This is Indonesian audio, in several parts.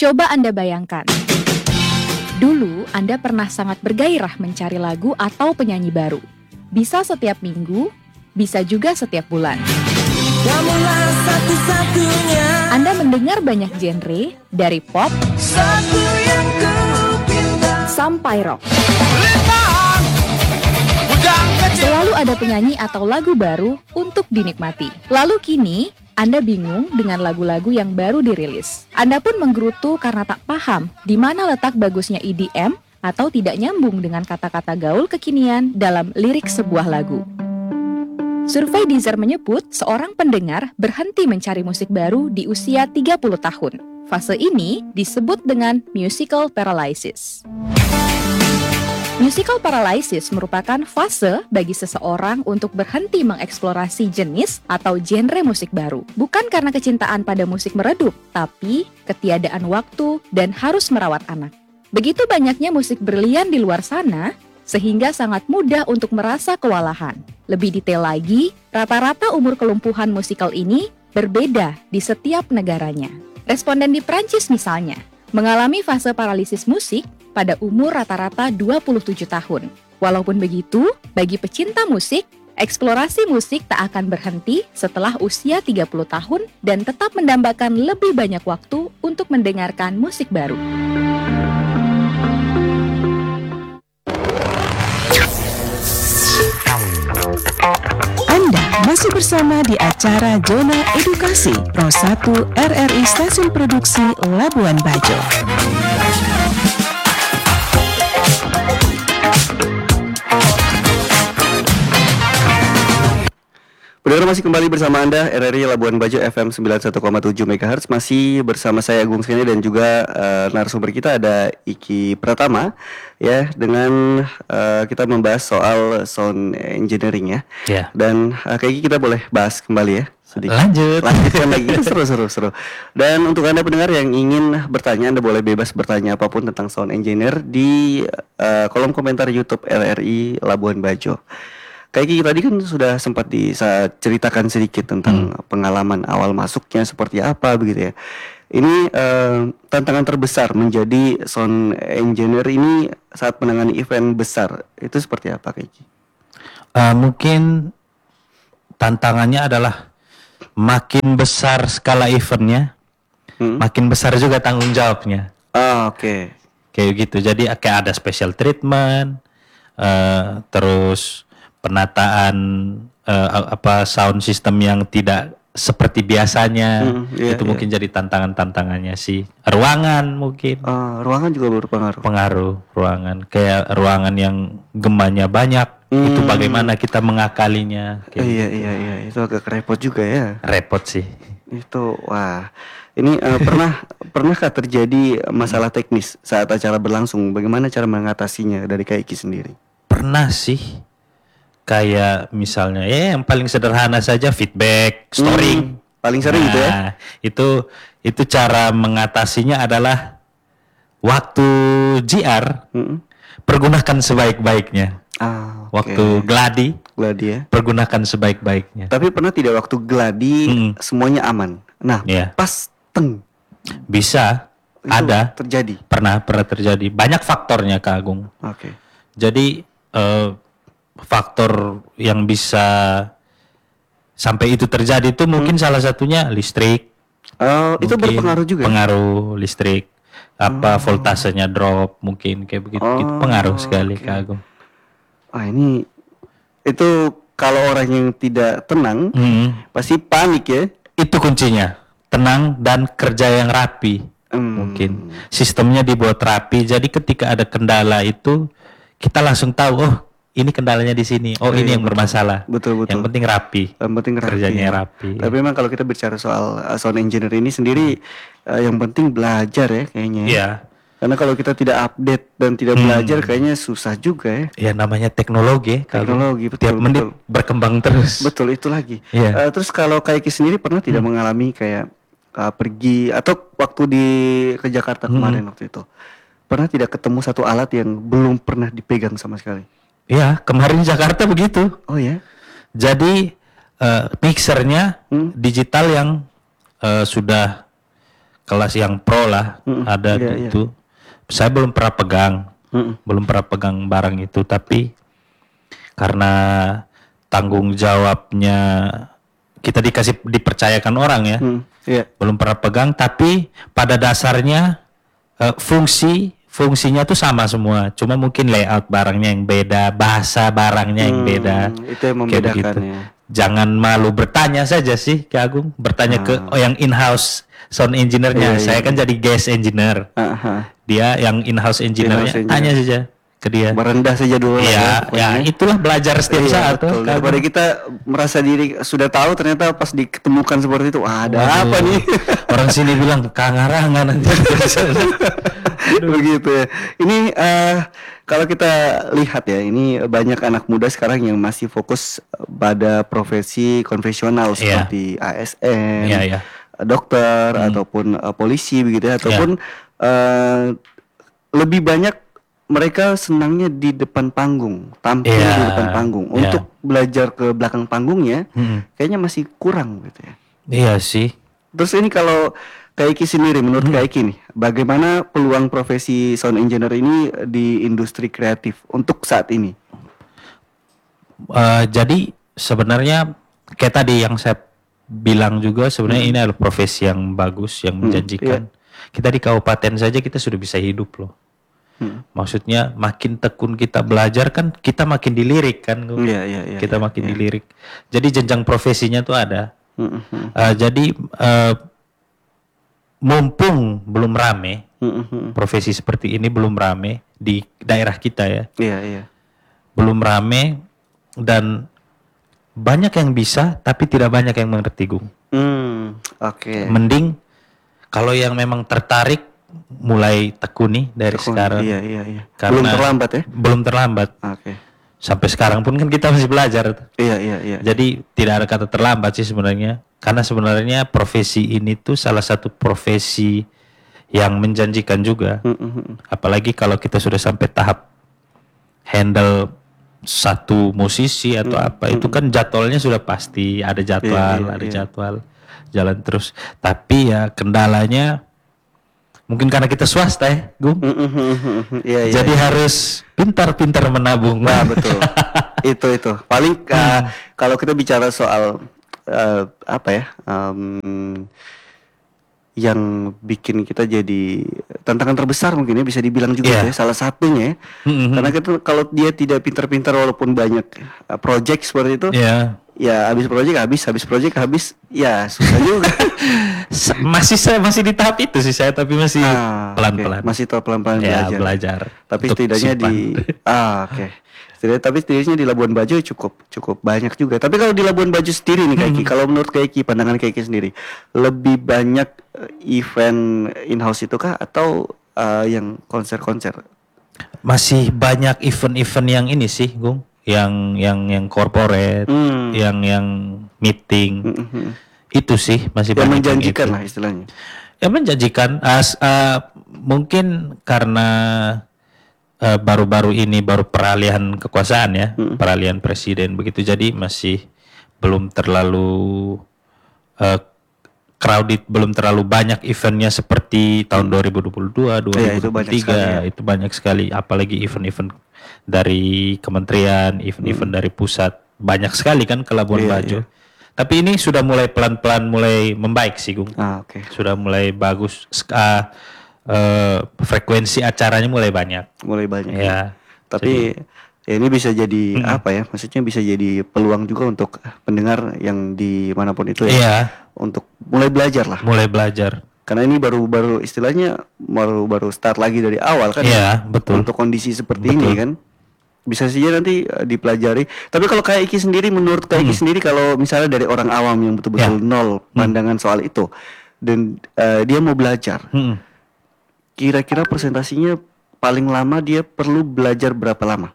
Coba Anda bayangkan, dulu Anda pernah sangat bergairah mencari lagu atau penyanyi baru. Bisa setiap minggu, bisa juga setiap bulan. Kamulah satu-satunya. Anda mendengar banyak genre, dari pop Satu yang ku pinta. sampai rock. Limpahan hujan kecil. Selalu ada penyanyi atau lagu baru untuk dinikmati. Lalu kini, Anda bingung dengan lagu-lagu yang baru dirilis. Anda pun menggerutu karena tak paham di mana letak bagusnya EDM atau tidak nyambung dengan kata-kata gaul kekinian dalam lirik sebuah lagu. Survei Deezer menyebut seorang pendengar berhenti mencari musik baru di usia 30 tahun. Fase ini disebut dengan musical paralysis. Musical paralysis merupakan fase bagi seseorang untuk berhenti mengeksplorasi jenis atau genre musik baru. Bukan karena kecintaan pada musik meredup, tapi ketiadaan waktu dan harus merawat anak. Begitu banyaknya musik berlian di luar sana, sehingga sangat mudah untuk merasa kewalahan. Lebih detail lagi, rata-rata umur kelumpuhan musikal ini berbeda di setiap negaranya. Responden di Prancis misalnya, mengalami fase paralisis musik pada umur rata-rata 27 tahun. Walaupun begitu, bagi pecinta musik, eksplorasi musik tak akan berhenti setelah usia 30 tahun dan tetap mendambakan lebih banyak waktu untuk mendengarkan musik baru. Anda masih bersama di acara Zona Edukasi Pro 1 RRI Stasiun Produksi Labuan Bajo. Pendengar masih kembali bersama Anda RRI Labuan Bajo FM 91,7 MHz. Masih bersama saya Agung Seni dan juga narasumber kita ada Iki Pratama ya, dengan kita membahas soal sound engineering ya. Ya. Dan kayaknya kita boleh bahas kembali ya. Sedikit. Lanjutkan lagi. Seru. Dan untuk Anda pendengar yang ingin bertanya, Anda boleh bebas bertanya apapun tentang sound engineer di kolom komentar YouTube RRI Labuan Bajo. Kayak Kiki tadi kan sudah sempat ceritakan sedikit tentang pengalaman awal masuknya seperti apa begitu ya. Ini tantangan terbesar menjadi sound engineer ini saat menangani event besar itu seperti apa Kiki? Mungkin tantangannya adalah makin besar skala eventnya, makin besar juga tanggung jawabnya. Oke. Kayak gitu. Jadi kayak ada special treatment, terus penataan sound system yang tidak seperti biasanya. Itu mungkin jadi tantangannya sih. Ruangan mungkin. Ruangan juga berpengaruh. Ruangan kayak ruangan yang gemanya banyak. Itu bagaimana kita mengakalinya. Iya, itu agak repot juga ya. Repot sih. Itu wah. Ini pernahkah terjadi masalah teknis saat acara berlangsung? Bagaimana cara mengatasinya dari Kak Iki sendiri? Pernah sih. Kayak misalnya yang paling sederhana saja feedback, storing. Paling sering gitu ya. Itu cara mengatasinya adalah waktu GR pergunakan sebaik-baiknya. Okay. Waktu gladi ya. Pergunakan sebaik-baiknya. Tapi pernah tidak waktu gladi semuanya aman. Nah, pas teng bisa itu ada terjadi. Pernah terjadi. Banyak faktornya Kak Agung. Oke. Jadi faktor yang bisa sampai itu terjadi itu mungkin salah satunya listrik. Itu berpengaruh juga. Pengaruh listrik. Voltasenya drop mungkin kayak begitu. Itu pengaruh sekali Kak Agung. Ini itu kalau orang yang tidak tenang pasti panik ya. Itu kuncinya. Tenang dan kerja yang rapi. Mungkin sistemnya dibuat rapi. Jadi ketika ada kendala itu kita langsung tahu ini kendalanya di sini. Ini yang bermasalah. Betul. Yang penting rapi. Kerjanya ya. rapi. Tapi memang kalau kita bicara soal sound engineer ini sendiri yang penting belajar ya kayaknya. Iya. Karena kalau kita tidak update dan tidak belajar kayaknya susah juga ya. Ya namanya teknologi. Betul. Tiap menit berkembang terus. Betul itu lagi. Iya. Terus kalau Kak Iki sendiri pernah tidak mengalami kayak pergi atau waktu ke Jakarta kemarin waktu itu pernah tidak ketemu satu alat yang belum pernah dipegang sama sekali? Iya, kemarin Jakarta begitu. Oh ya. Jadi mixernya digital yang sudah kelas yang pro lah, ada iya, itu. Saya belum pernah pegang, belum pernah pegang barang itu, tapi karena tanggung jawabnya kita dipercayakan orang ya, Iya. belum pernah pegang, tapi pada dasarnya fungsinya tuh sama semua, cuma mungkin layout barangnya yang beda, bahasa barangnya yang beda. Itu yang Kayak membedakan begitu. ya. Jangan malu bertanya saja sih ke Agung, bertanya ke yang in-house sound engineer-nya. Iya, Saya iya. kan jadi guest engineer. Dia yang in-house engineer-nya, engineer. tanya saja ke dia. Merendah saja dulu lah Iya, ya pokoknya. itulah belajar setiap Iya, saat tuh. betul. Daripada kita merasa diri sudah tahu, ternyata pas diketemukan seperti itu, ada apa Waduh, nih? Orang sini bilang kangarangan nanti. Begitu ya. Ini kalau kita lihat ya, ini banyak anak muda sekarang yang masih fokus pada profesi konvensional Iya. seperti ASN, Iya, iya. dokter ataupun polisi begitu ya, ataupun lebih banyak mereka senangnya di depan panggung, tampil Iya, di depan panggung. iya. Untuk belajar ke belakang panggungnya, kayaknya masih kurang gitu ya. Iya sih. Terus ini kalau Kak Iki sendiri, menurut Kak Iki nih, bagaimana peluang profesi sound engineer ini di industri kreatif untuk saat ini? Jadi sebenarnya kayak tadi yang saya bilang juga, sebenarnya ini adalah profesi yang bagus, yang menjanjikan. Kita di kabupaten saja kita sudah bisa hidup loh. Maksudnya makin tekun kita belajar kan, kita makin dilirik kan. Gu. Iya, iya, iya. Kita iya, makin iya. dilirik. Jadi jenjang profesinya tuh ada. Jadi mumpung belum rame, profesi seperti ini belum rame di daerah kita ya. Iya, iya. Belum rame dan banyak yang bisa tapi tidak banyak yang mengerti, Gung. Oke. Mending kalau yang memang tertarik mulai tekuni dari Tekun, sekarang. Iya, iya, iya. Karena Belum terlambat ya? Belum terlambat. Oke. Sampai sekarang pun kan kita masih belajar. Iya, iya, iya. Jadi tidak ada kata terlambat sih sebenarnya. Karena sebenarnya profesi ini tuh salah satu profesi yang menjanjikan juga. Apalagi kalau kita sudah sampai tahap handle satu musisi atau apa, itu kan jadwalnya sudah pasti, ada jadwal, Iya, ada iya. jadwal, jalan terus. Tapi ya kendalanya mungkin karena kita swasta ya, Gung. Iya, iya. Jadi harus pintar-pintar menabung. Nah, betul. itu. Paling kalau kita bicara soal apa ya? Yang bikin kita jadi tantangan terbesar mungkin ya, bisa dibilang juga Iya. ya, salah satunya ya. Karena kita kalau dia tidak pintar-pintar walaupun banyak project seperti itu, Ya. ya habis project habis, ya susah juga. Saya masih di tahap itu sih saya, tapi masih Ah, pelan-pelan. oke. Masih tahu pelan-pelan Ya, belajar. belajar. Tapi untuk setidaknya simpan. oke. Setidaknya di Labuan Bajo cukup banyak juga. Tapi kalau di Labuan Bajo sendiri nih Kak Iki, kalau menurut Kak Iki, pandangan Kak Iki sendiri, lebih banyak event in-house itu kah atau yang konser-konser? Masih banyak event-event yang ini sih, Gung. Yang corporate, yang meeting. Itu sih masih Yang banyak menjanjikan itu. lah istilahnya. Ya menjanjikan. Mungkin karena baru-baru ini baru peralihan kekuasaan ya, peralihan presiden begitu, jadi masih belum terlalu crowded, belum terlalu banyak eventnya seperti tahun 2022, 2023. Itu banyak sekali, apalagi event-event dari kementerian, event-event dari pusat, banyak sekali kan ke Labuan Bajo. Tapi ini sudah mulai pelan-pelan mulai membaik sih, Gung. Oke. Sudah mulai bagus. Frekuensi acaranya mulai banyak. Mulai banyak. Ya. Tapi ya ini bisa jadi apa ya? Maksudnya bisa jadi peluang juga untuk pendengar yang dimanapun itu ya. Iya, Untuk mulai belajar lah. mulai belajar. Karena ini baru istilahnya baru start lagi dari awal kan. Iya, betul. Untuk kondisi seperti ini kan. Bisa saja nanti dipelajari. Tapi kalau Kak Iki sendiri, menurut Kak Iki sendiri, kalau misalnya dari orang awam yang betul-betul nol pandangan soal itu, dan dia mau belajar, kira-kira presentasinya paling lama dia perlu belajar berapa lama?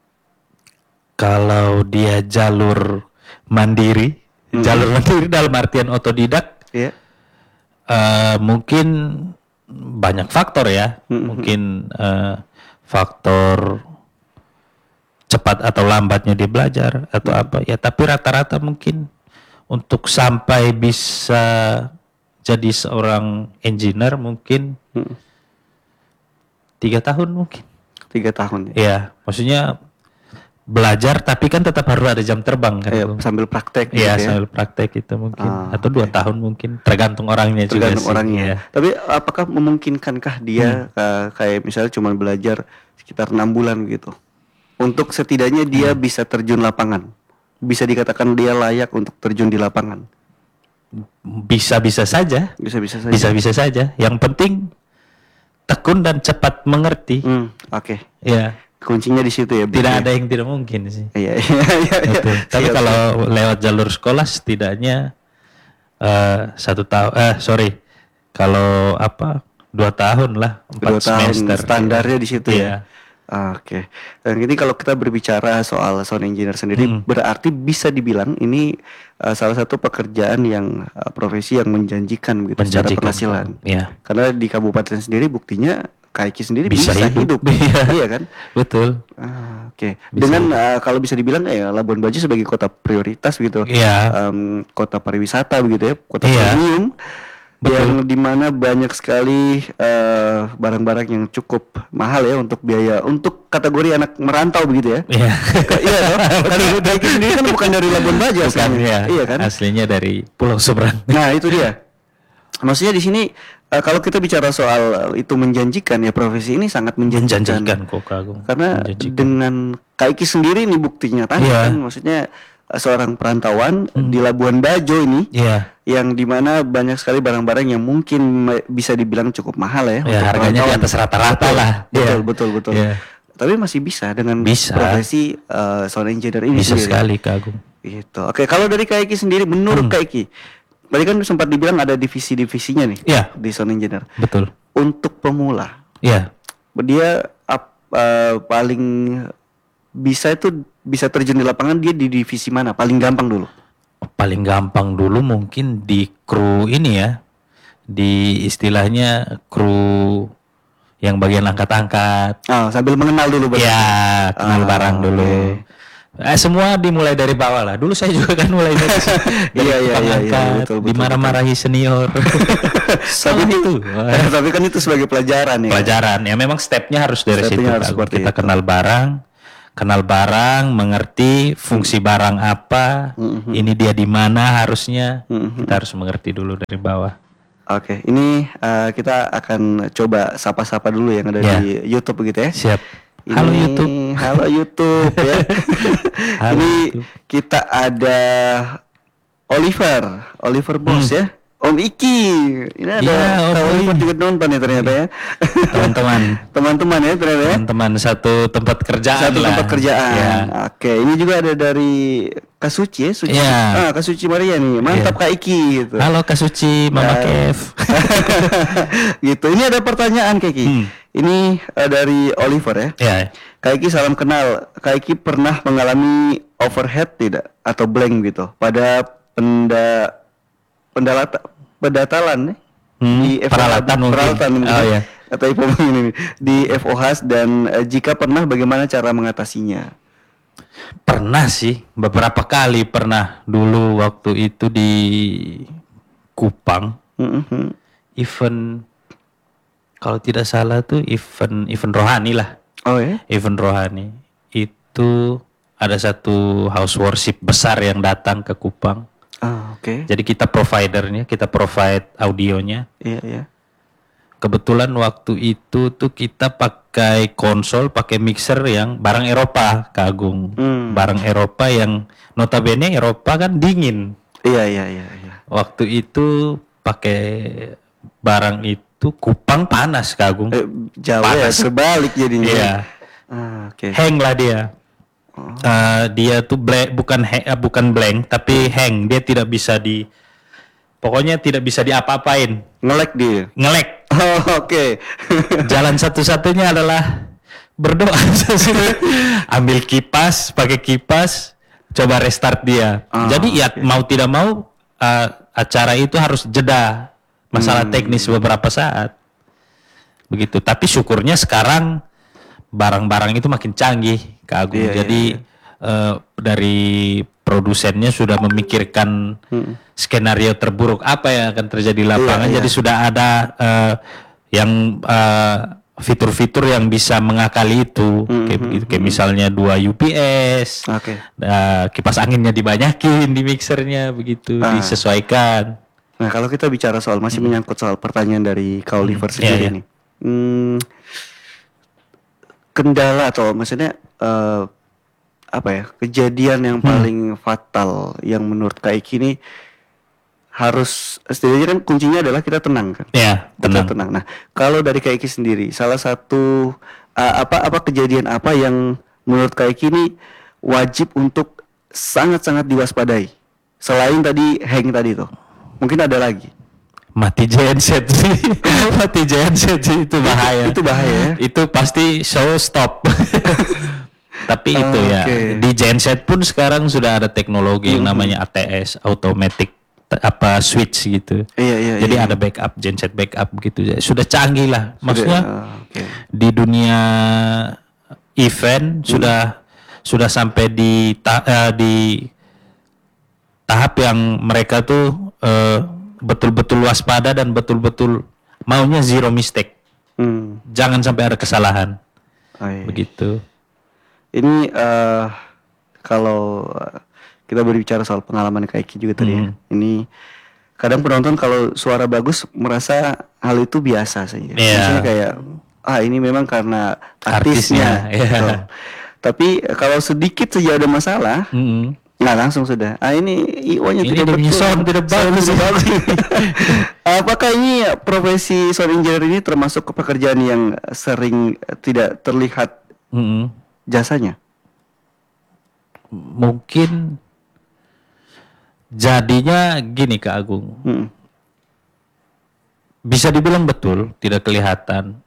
Kalau dia jalur mandiri dalam artian otodidak, Ya. mungkin banyak faktor ya. Mungkin faktor cepat atau lambatnya dia belajar atau apa ya. Tapi rata-rata mungkin untuk sampai bisa jadi seorang engineer mungkin 3 tahun mungkin. 3 tahun ya. Iya, maksudnya belajar tapi kan tetap harus ada jam terbang kan. Sambil praktek Iya, gitu ya. sambil praktek itu mungkin atau 2 tahun mungkin, tergantung orangnya Tergantung juga sih. orangnya. Iya. Tapi apakah memungkinkankah dia kayak misalnya cuma belajar sekitar 6 bulan gitu, untuk setidaknya dia bisa terjun lapangan, bisa dikatakan dia layak untuk terjun di lapangan? Bisa-bisa saja. Bisa-bisa saja. Bisa-bisa saja. Yang penting tekun dan cepat mengerti. Oke. Ya, Kuncinya di situ ya. tidak ada yang tidak mungkin sih. Iya, iya. Betul. Tapi Siap. kalau lewat jalur sekolah setidaknya 1 tahun. Kalau 2 tahun lah, 4 2 tahun semester. standarnya di situ Iya. ya. Oke. Dan ini kalau kita berbicara soal sound engineer sendiri, berarti bisa dibilang ini salah satu pekerjaan yang profesi yang menjanjikan gitu secara Menjanjikan. penghasilan. Iya. Karena di kabupaten sendiri buktinya Kaiki sendiri Bisa bisa hidup. hidup. Iya kan? Betul. Oke. Dengan kalau bisa dibilang Labuan Bajo sebagai kota prioritas gitu. Iya. Kota pariwisata begitu ya, kota Iya. premium. Betul. Yang dimana banyak sekali barang-barang yang cukup mahal ya untuk biaya untuk kategori anak merantau begitu ya. Iya. Iya kan? Karena Kaiki sendiri kan bukan dari Labuan Bajo Bukan, aslinya. ya. Iya kan? Aslinya dari Pulau Seberang. Nah itu dia. Maksudnya di sini kalau kita bicara soal itu menjanjikan ya, profesi ini sangat menjanjikan. Menjanjikan kok Kagum. Karena Menjanjikan. dengan Kaiki sendiri ini buktinya tadi Iya. kan, maksudnya seorang perantauan di Labuan Bajo ini, Iya. yang dimana banyak sekali barang-barang yang mungkin bisa dibilang cukup mahal ya. Ya, untuk harganya di perantauan. atas rata-rata lah. Betul, Iya. betul. Iya. Tapi masih bisa dengan Bisa. profesi sound engineer ini Bisa sendiri. sekali Kagum. Gitu. Oke, kalau dari Kaiki sendiri, menurut Kaiki, tadi kan sempat dibilang ada divisi-divisinya nih Iya. di sound engineer. Betul. Untuk pemula, Iya. dia paling bisa terjun di lapangan, dia di divisi mana? Paling gampang dulu. Paling gampang dulu mungkin di kru ini ya. Di istilahnya kru yang bagian angkat-angkat. Sambil mengenal dulu berarti. Ya, kenal barang dulu. oke. Semua dimulai dari bawah lah. Dulu saya juga kan mulai dari Iya, iya, tukang iya, angkat, betul, dimarah-marahi senior. Tapi itu. tapi kan itu sebagai pelajaran ya. Pelajaran ya, memang stepnya harus dari situ. Stepnya harus Kak. seperti Kita itu. kenal barang, mengerti fungsi barang apa, ini dia di mana harusnya. Kita harus mengerti dulu dari bawah. Oke, ini kita akan coba sapa-sapa dulu yang ada Ya. di YouTube begitu ya. Siap. Ini, Halo YouTube. Halo YouTube ya. Halo Ini YouTube. kita ada Oliver Bos ya. Om Iki. Ini ada Ya, Om Kak Oliver Iki. juga nonton ya ternyata ya. Teman-teman. Teman-teman ya ternyata ya. Teman-teman satu tempat kerjaan Satu lah. tempat kerjaan. Ya. Oke, ini juga ada dari Kak Suci ya, Suci. Iya. Kak Suci Maria nih. Mantap Kak Iki gitu. Halo Kak Suci, Mama Ya. Kev. Gitu. Ini ada pertanyaan Kak Iki. Ini dari Oliver ya. Ya. Kak Iki salam kenal. Kak Iki pernah mengalami overhead tidak atau blank gitu pada pendatalan nih di peralatan mungkin. peralatan mungkin Oh, ya. ya. Atau ini di FOH, dan jika pernah bagaimana cara mengatasinya? Pernah sih, beberapa kali pernah. Dulu waktu itu di Kupang, event kalau tidak salah tuh event rohani lah. Oh ya? Event rohani itu ada satu house worship besar yang datang ke Kupang. Oke. Jadi kita providernya, kita provide audionya. Iya, iya. Kebetulan waktu itu tuh kita pakai konsol, pakai mixer yang barang Eropa, Kak Agung. Barang Eropa yang notabene Eropa kan dingin. Iya. Waktu itu pakai barang itu Kupang panas, Kak Agung. Jawa ya, Panas. terbalik jadinya. Iya. Oke. Hang lah dia. Dia tuh bukan blank tapi hang. Dia tidak bisa pokoknya tidak bisa diapa-apain. Ngelek dia. Ngelek. Oh, oke. Jalan satu-satunya adalah berdoa. Ambil kipas, pakai kipas, coba restart dia. Jadi ya mau tidak mau acara itu harus jeda. Masalah teknis beberapa saat. Begitu. Tapi syukurnya sekarang barang-barang itu makin canggih, Kak Agung. Iya, Jadi dari produsennya sudah memikirkan skenario terburuk apa yang akan terjadi di lapangan. Iya, Jadi sudah ada yang fitur-fitur yang bisa mengakali itu, kayak begitu. Kayak misalnya 2 UPS, Oke. kipas anginnya dibanyakin di mixernya, begitu disesuaikan. Nah, kalau kita bicara soal masih menyangkut soal pertanyaan dari Kak Oliver sendiri Iya. nih. Kendala atau maksudnya apa ya? Kejadian yang paling fatal yang menurut Kak Iki ini harus setidaknya kan kuncinya adalah kita tenang kan. Ya, Kita tenang. tenang. Nah, kalau dari Kak Iki sendiri, salah satu apa kejadian apa yang menurut Kak Iki ini wajib untuk sangat-sangat diwaspadai selain tadi hang tadi tuh? Mungkin ada lagi. Mati genset sih. Mati genset sih, itu bahaya. Itu bahaya ya? Itu pasti show stop. Tapi itu ya, Oke. di genset pun sekarang sudah ada teknologi yang namanya ATS, automatic switch gitu. Iya. Jadi ada backup, genset backup gitu. Sudah canggih lah. Maksudnya Oke. di dunia event sudah sampai di tahap yang mereka tuh betul-betul waspada dan betul-betul maunya zero mistake. Jangan sampai ada kesalahan. Oh, iya. Begitu. Ini kalau kita berbicara soal pengalaman Kak Iki juga tadi ya. Ini kadang penonton kalau suara bagus merasa hal itu biasa saja. Iya. Maksudnya kayak ini memang karena Artisnya, artisnya. iya. gitu. Tapi kalau sedikit saja ada masalah, nah langsung sudah. Ini IO-nya Ini tidak dia punya betul. sound tidak bagus. Tidak bagus. Apakah ini profesi sound engineer ini termasuk pekerjaan yang sering tidak terlihat jasanya? Mungkin jadinya gini Kak Agung. Bisa dibilang betul tidak kelihatan.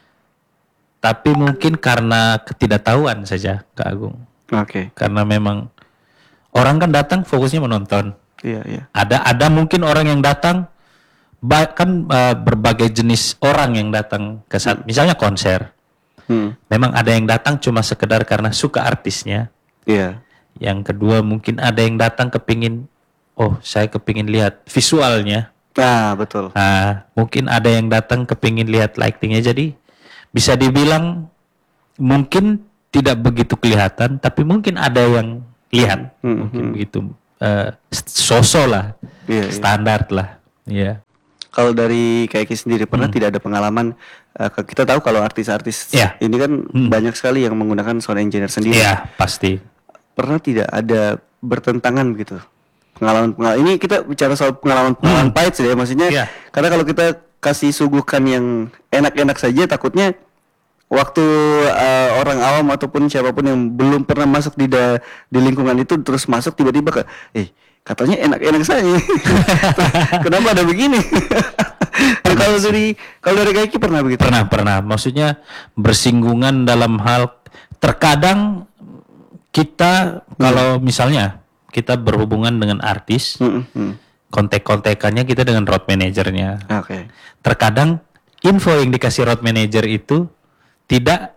Tapi mungkin karena ketidaktahuan saja Kak Agung. Oke. Karena memang orang kan datang fokusnya menonton. Iya. Ada mungkin orang yang datang kan berbagai jenis orang yang datang ke misalnya konser. Memang ada yang datang cuma sekedar karena suka artisnya. Iya. Yang kedua mungkin ada yang datang saya kepingin lihat visualnya. Nah, betul. Nah, mungkin ada yang datang kepingin lihat lightingnya. Jadi bisa dibilang mungkin tidak begitu kelihatan, tapi mungkin ada yang lihat. Mungkin begitu. Sosok lah, Iya. standar lah. Iya. Kalau dari Kak Eki sendiri pernah tidak ada pengalaman? Kita tahu kalau artis-artis Iya. ini kan banyak sekali yang menggunakan sound engineer sendiri. Iya, pasti. Pernah tidak ada bertentangan begitu? Pengalaman ini kita bicara soal pengalaman pahit sih ya, maksudnya. Iya. Karena kalau kita kasih suguhkan yang enak-enak saja, takutnya waktu orang awam ataupun siapapun yang belum pernah masuk di lingkungan itu terus masuk tiba-tiba katanya enak-enak saja. Kenapa ada begini? Kalau dari Kak Eki pernah begitu? Pernah. Maksudnya bersinggungan dalam hal terkadang kita kalau misalnya kita berhubungan dengan artis, kontek-kontekannya kita dengan road manajernya. Oke. Terkadang info yang dikasih road manager itu tidak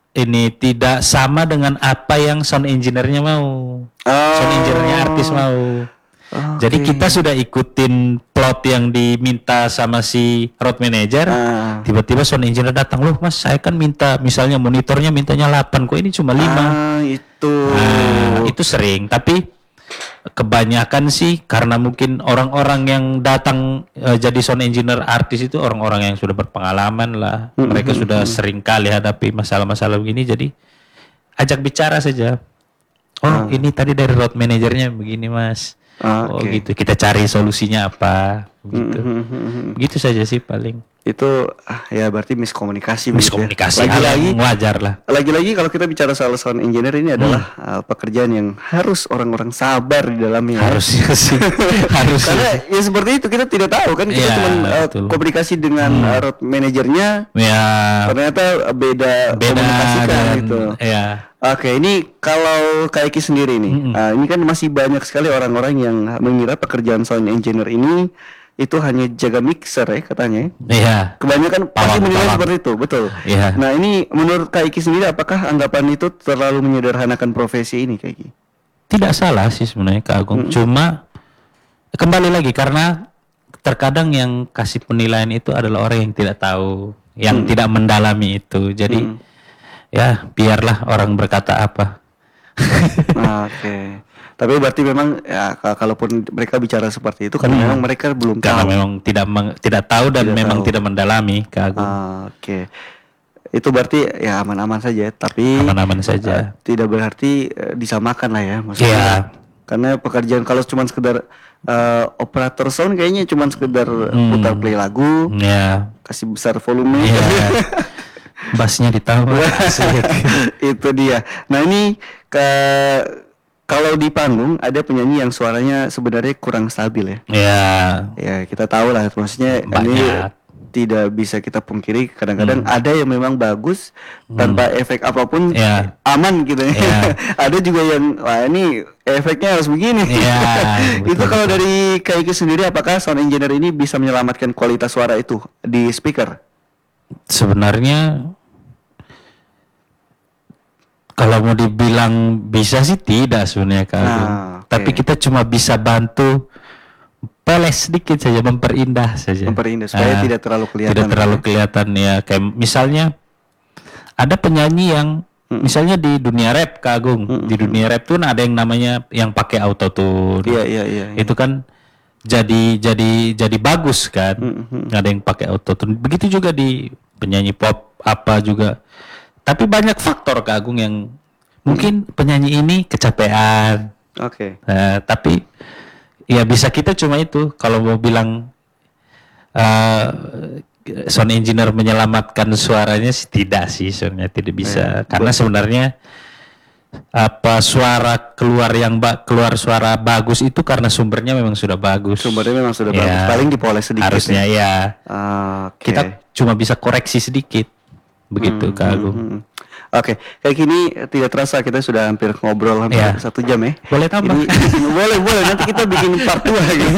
sama dengan apa yang sound engineer-nya mau. Sound engineer-nya artis mau. Jadi kita sudah ikutin plot yang diminta sama si road manager. Tiba-tiba sound engineer datang, loh mas saya kan minta misalnya monitornya mintanya 8, kok ini cuma 5. Itu sering, tapi kebanyakan sih karena mungkin orang-orang yang datang jadi sound engineer artis itu orang-orang yang sudah berpengalaman lah. Mereka sudah sering kali hadapi masalah-masalah begini, jadi ajak bicara saja. Ini tadi dari road manajernya begini mas. Gitu. Kita cari solusinya apa gitu. Begitu saja sih paling. Itu ya berarti miskomunikasi. Miskomunikasi Lagi-lagi wajar lah. Lagi-lagi kalau kita bicara soal sound engineer ini adalah pekerjaan yang harus orang-orang sabar di dalamnya. Harusnya sih. Karena ya seperti itu, kita tidak tahu kan, kita Iya, cuma betul. komunikasi dengan road manajernya. Ya. Ternyata beda komunikasikan dan, gitu. Ya. Oke, ini kalau Kak Eki sendiri nih, ini kan masih banyak sekali orang-orang yang mengira pekerjaan sound engineer ini itu hanya jaga mixer ya katanya. Iya. Kebanyakan pasti menilai Pawang. seperti itu, betul. Iya. Nah ini menurut Kak Eki sendiri, apakah anggapan itu terlalu menyederhanakan profesi ini Kak Eki? Tidak salah sih sebenarnya Kak Agung. Cuma Kembali lagi karena terkadang yang kasih penilaian itu adalah orang yang tidak tahu, yang tidak mendalami itu. Jadi ya biarlah orang berkata apa. Oke. Tapi berarti memang ya kalaupun mereka bicara seperti itu karena memang mereka belum Karena tahu. memang tidak tahu dan Tidak memang tahu. tidak mendalami, Kak Agung. Oke. Itu berarti ya aman-aman saja, tapi Aman-aman saja. tidak berarti disamakan lah ya maksudnya. Iya. Karena pekerjaan kalau cuma sekedar operator sound kayaknya cuma sekedar putar play lagu, Ya. kasih besar volume. Iya. Bassnya ditambah. Asik. Itu dia. Nah, ini kalau di panggung ada penyanyi yang suaranya sebenarnya kurang stabil ya. Ya. Ya, kita tahu lah maksudnya ini Banyak. tidak bisa kita pungkiri kadang-kadang ada yang memang bagus tanpa efek apapun Ya. aman gitu ya. Ya. Ada juga yang wah ini efeknya harus begini. Ya, Itu betul, kalau betul. dari Kaiki sendiri apakah sound engineer ini bisa menyelamatkan kualitas suara itu di speaker? Sebenarnya kalau mau dibilang bisa sih tidak sebenarnya Kak Agung. Oke. Tapi kita cuma bisa bantu poles sedikit saja, memperindah saja. Memperindah supaya tidak terlalu kelihatan. Tidak terlalu kelihatan ya. Kayak misalnya ada penyanyi yang misalnya di dunia rap Kak Agung. Di dunia rap tuh ada yang namanya yang pakai autotune. Iya. Itu kan jadi bagus kan. Ada yang pakai autotune. Begitu juga di penyanyi pop apa juga. Tapi banyak faktor Kak Agung yang mungkin penyanyi ini kecapean. Oke. Tapi ya bisa kita cuma itu kalau mau bilang sound engineer menyelamatkan suaranya sih tidak sih sebenarnya tidak bisa karena sebenarnya apa suara keluar keluar suara bagus itu karena sumbernya memang sudah bagus. Sumbernya memang sudah Ya, bagus. Paling dipoles sedikit. harusnya ya. Oke. Kita cuma bisa koreksi sedikit begitu Kak Agung. Oke, kayak gini tidak terasa kita sudah hampir ngobrol hampir Ya. 1 jam ya. Boleh tambah? boleh nanti kita bikin part 2 lagi.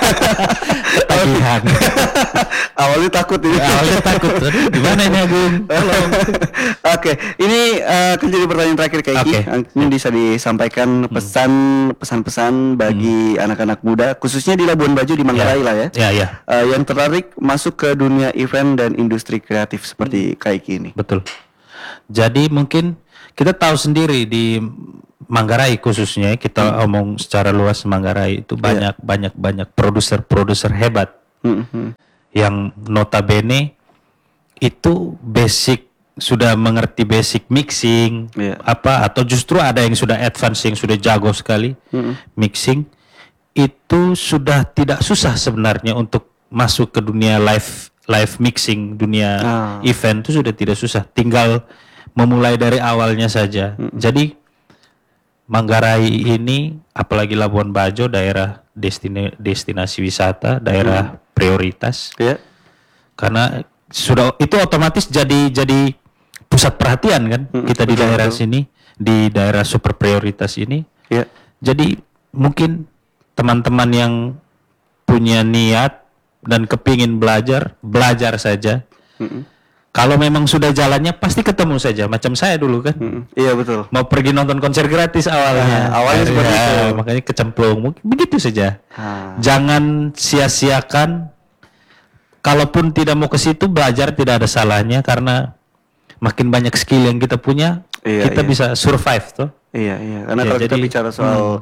Tagihan. Awalnya takut ini. Awalnya takut. Aduh, gimana ini Agung? Tolong. Oke, ini akan jadi pertanyaan terakhir kayak Oke. Ini bisa disampaikan pesan-pesan bagi anak-anak muda, khususnya di Labuan Bajo di Manggarai lah ya. Ya. Yang tertarik masuk ke dunia event dan industri kreatif seperti Kaiki ini. Betul. Jadi mungkin kita tahu sendiri di Manggarai khususnya kita omong secara luas Manggarai itu banyak produser hebat yang notabene itu sudah mengerti basic mixing Iya. atau justru ada yang sudah advance yang sudah jago sekali mixing itu sudah tidak susah sebenarnya untuk masuk ke dunia live mixing dunia event itu sudah tidak susah tinggal memulai dari awalnya saja. Jadi Manggarai ini apalagi Labuan Bajo daerah destinasi wisata, daerah prioritas. Ya. Karena sudah itu otomatis jadi pusat perhatian kan kita di daerah sini, di daerah super prioritas ini. Ya. Jadi mungkin teman-teman yang punya niat dan kepingin belajar saja. Kalau memang sudah jalannya pasti ketemu saja. Macam saya dulu kan. Iya betul. Mau pergi nonton konser gratis awalnya. Awalnya seperti itu. Makanya kecemplung. Mungkin begitu saja. Jangan sia-siakan. Kalaupun tidak mau ke situ belajar tidak ada salahnya karena makin banyak skill yang kita punya, kita bisa survive tuh. Iya. Karena Ya, kalau kita jadi, bicara soal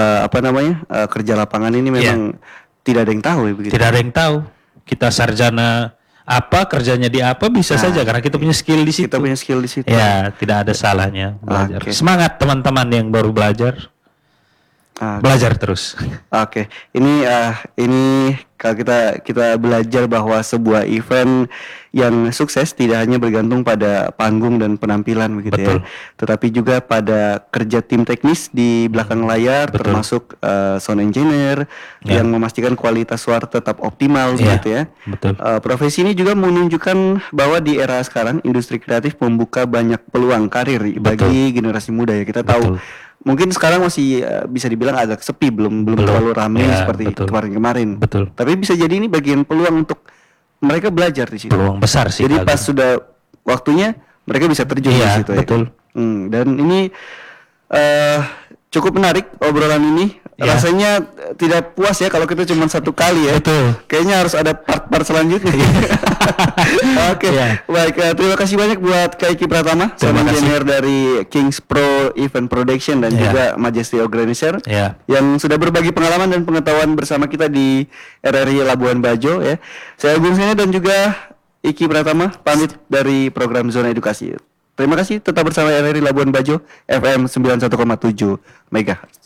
kerja lapangan ini memang tidak ada yang tahu ya begitu. Tidak ada yang tahu. Kita sarjana apa kerjanya di apa bisa saja karena kita punya skill di situ. Kita punya skill di situ. Ya, tidak ada salahnya belajar. Oke. Semangat teman-teman yang baru belajar. Belajar terus. Oke, ini kalau kita belajar bahwa sebuah event yang sukses tidak hanya bergantung pada panggung dan penampilan begitu Betul. ya, tetapi juga pada kerja tim teknis di belakang layar, Betul. termasuk sound engineer Ya. yang memastikan kualitas suara tetap optimal Ya, begitu ya. betul. Profesi ini juga menunjukkan bahwa di era sekarang industri kreatif membuka banyak peluang karir bagi generasi muda ya. Kita tahu. Betul. Mungkin sekarang masih bisa dibilang agak sepi, belum terlalu ramai Ya, seperti betul. kemarin-kemarin. Betul. Tapi bisa jadi ini bagian peluang untuk mereka belajar di situ. Peluang besar sih. Jadi Kak pas Agung. sudah waktunya mereka bisa terjun di Iya, situ betul. ya. Dan ini cukup menarik obrolan ini. Ya. rasanya tidak puas ya kalau kita cuma satu kali ya. Betul. Kayaknya harus ada part-part selanjutnya. Oke, Ya. baik. Terima kasih banyak buat Kak Iki Pratama, sound Terima kasih. engineer dari Kings Pro Event Production dan Ya. juga Majesty Organizer Ya. yang sudah berbagi pengalaman dan pengetahuan bersama kita di RRI Labuan Bajo ya. Saya Agung Sene dan juga Iki Pratama pamit dari program Zona Edukasi. Terima kasih, tetap bersama RRI Labuan Bajo FM 91,7 MHz.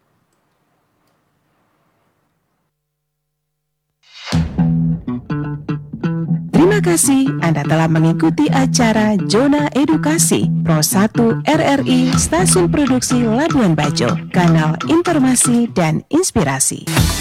Terima kasih Anda telah mengikuti acara Zona Edukasi Pro 1 RRI Stasiun Produksi Labuan Bajo, kanal informasi dan inspirasi.